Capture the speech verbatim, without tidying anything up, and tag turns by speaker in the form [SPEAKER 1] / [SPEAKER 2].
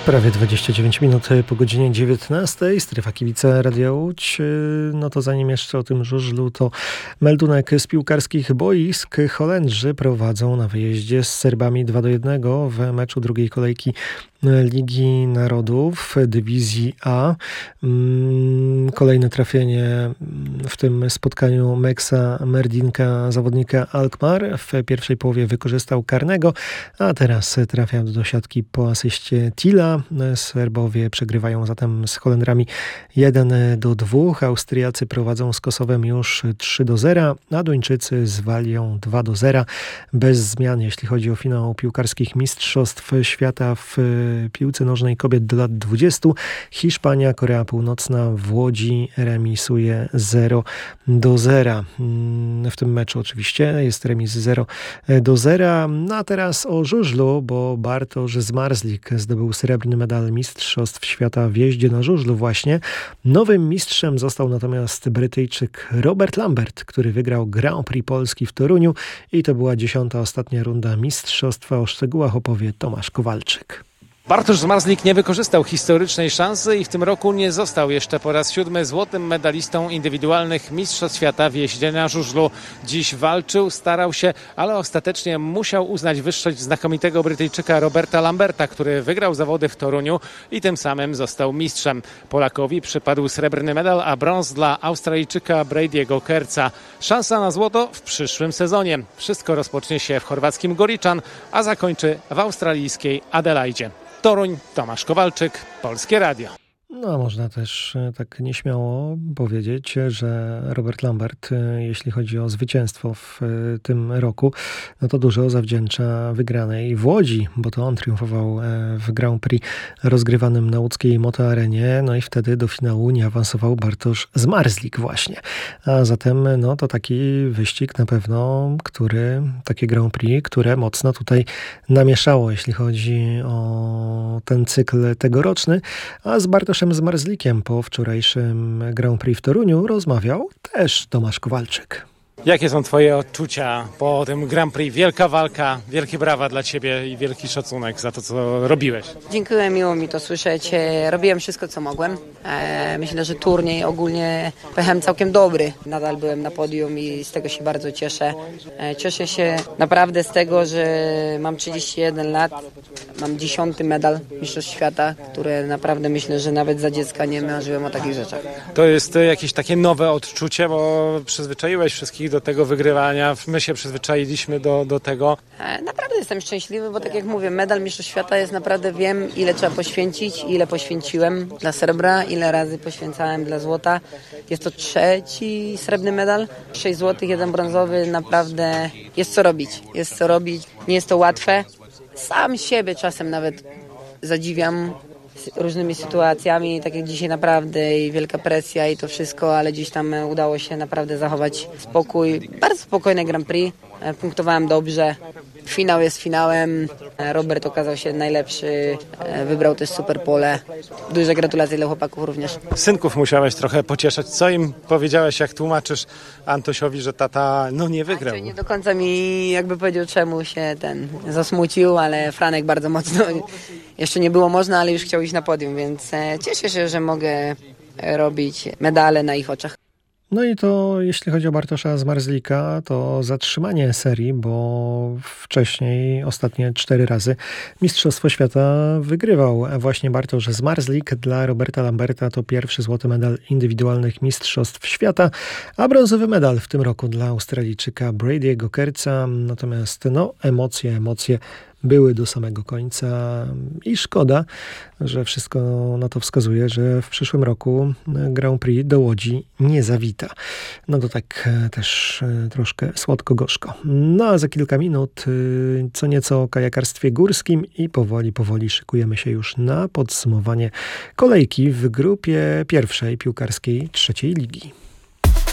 [SPEAKER 1] Prawie dwadzieścia dziewięć minut po godzinie dziewiętnastej. Strefa kibica Radia Łódź. No to zanim jeszcze o tym żużlu, to meldunek z piłkarskich boisk. Holendrzy prowadzą na wyjeździe z Serbami dwa do jednego w meczu drugiej kolejki Ligi Narodów Dywizji A. Kolejne trafienie w tym spotkaniu Meksa Merdinka, zawodnika Alkmaar. W pierwszej połowie wykorzystał karnego, a teraz trafia do siatki po asyście Tilla. Serbowie przegrywają zatem z Holendrami jeden do dwóch. Austriacy prowadzą z Kosowem już trzy do zera, a Duńczycy z Walią dwa do zera. Bez zmian, jeśli chodzi o finał piłkarskich mistrzostw świata w piłce nożnej kobiet do lat dwudziestu. Hiszpania, Korea Północna w Łodzi remisuje zero do zera. W tym meczu oczywiście jest remis zero do zera. No a teraz o żużlu, bo Bartosz Zmarzlik zdobył srebrny medal mistrzostw świata w jeździe na żużlu właśnie. Nowym mistrzem został natomiast Brytyjczyk Robert Lambert, który wygrał Grand Prix Polski w Toruniu i to była dziesiąta, ostatnia runda mistrzostwa. O szczegółach opowie Tomasz Kowalczyk.
[SPEAKER 2] Bartosz Zmarzlik nie wykorzystał historycznej szansy i w tym roku nie został jeszcze po raz siódmy złotym medalistą indywidualnych mistrzostw świata w jeździe na żużlu. Dziś walczył, starał się, ale ostatecznie musiał uznać wyższość znakomitego Brytyjczyka Roberta Lamberta, który wygrał zawody w Toruniu i tym samym został mistrzem. Polakowi przypadł srebrny medal, a brąz dla Australijczyka Brady'ego Kerca. Szansa na złoto w przyszłym sezonie. Wszystko rozpocznie się w chorwackim Goričan, a zakończy w australijskiej Adelaidzie. Toruń, Tomasz Kowalczyk, Polskie Radio.
[SPEAKER 1] No, można też tak nieśmiało powiedzieć, że Robert Lambert, jeśli chodzi o zwycięstwo w tym roku, no to dużo zawdzięcza wygranej w Łodzi, bo to on triumfował w Grand Prix rozgrywanym na łódzkiej motoarenie, no i wtedy do finału nie awansował Bartosz Zmarzlik właśnie. A zatem no to taki wyścig na pewno, który, takie Grand Prix, które mocno tutaj namieszało, jeśli chodzi o ten cykl tegoroczny, a z Bartoszem Zmarzlikiem po wczorajszym Grand Prix w Toruniu rozmawiał też Tomasz Kowalczyk.
[SPEAKER 2] Jakie są twoje odczucia po tym Grand Prix? Wielka walka, wielkie brawa dla ciebie i wielki szacunek za to, co robiłeś.
[SPEAKER 3] Dziękuję, miło mi to słyszeć. Robiłem wszystko, co mogłem. Myślę, że turniej ogólnie pojechałem całkiem dobry. Nadal byłem na podium i z tego się bardzo cieszę. Cieszę się naprawdę z tego, że mam trzydzieści jeden lat. Mam dziesiąty medal Mistrzostw Świata, które naprawdę myślę, że nawet za dziecka nie marzyłem o takich rzeczach.
[SPEAKER 2] To jest jakieś takie nowe odczucie, bo przyzwyczaiłeś wszystkich do tego wygrywania. My się przyzwyczailiśmy do, do tego.
[SPEAKER 3] Naprawdę jestem szczęśliwy, bo tak jak mówię, medal Mistrzostw Świata jest naprawdę, wiem ile trzeba poświęcić, ile poświęciłem dla srebra, ile razy poświęcałem dla złota. Jest to trzeci srebrny medal, sześć złotych, jeden brązowy, naprawdę jest co robić. Jest co robić, nie jest to łatwe. Sam siebie czasem nawet zadziwiam różnymi sytuacjami, tak jak dzisiaj naprawdę i wielka presja i to wszystko, ale gdzieś tam udało się naprawdę zachować spokój. Bardzo spokojne Grand Prix, punktowałem dobrze. Finał jest finałem. Robert okazał się najlepszy, wybrał też super pole. Duże gratulacje dla chłopaków również.
[SPEAKER 2] Synków musiałeś trochę pocieszać. Co im powiedziałeś, jak tłumaczysz Antosiowi, że tata no nie wygrał?
[SPEAKER 3] Nie do końca mi jakby powiedział, czemu się ten zasmucił, ale Franek bardzo mocno, jeszcze nie było można, ale już chciał iść na podium, więc cieszę się, że mogę robić medale na ich oczach.
[SPEAKER 1] No i to jeśli chodzi o Bartosza Zmarzlika, to zatrzymanie serii, bo wcześniej ostatnie cztery razy Mistrzostwo Świata wygrywał właśnie Bartosz Zmarzlik. Dla Roberta Lamberta to pierwszy złoty medal indywidualnych Mistrzostw Świata, a brązowy medal w tym roku dla Australijczyka Brady'ego Kerca. Natomiast no emocje, emocje były do samego końca i szkoda, że wszystko na to wskazuje, że w przyszłym roku Grand Prix do Łodzi nie zawita. No to tak też troszkę słodko-gorzko. No a za kilka minut co nieco o kajakarstwie górskim i powoli, powoli szykujemy się już na podsumowanie kolejki w grupie pierwszej piłkarskiej trzeciej ligi.